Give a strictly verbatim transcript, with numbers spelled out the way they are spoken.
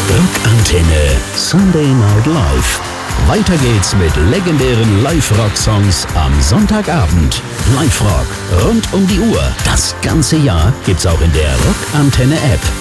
Rockantenne Sunday Night Live. Weiter geht's mit legendären Live-Rock-Songs am Sonntagabend. Live-Rock rund um die Uhr. Das ganze Jahr gibt's auch in der Rockantenne-App.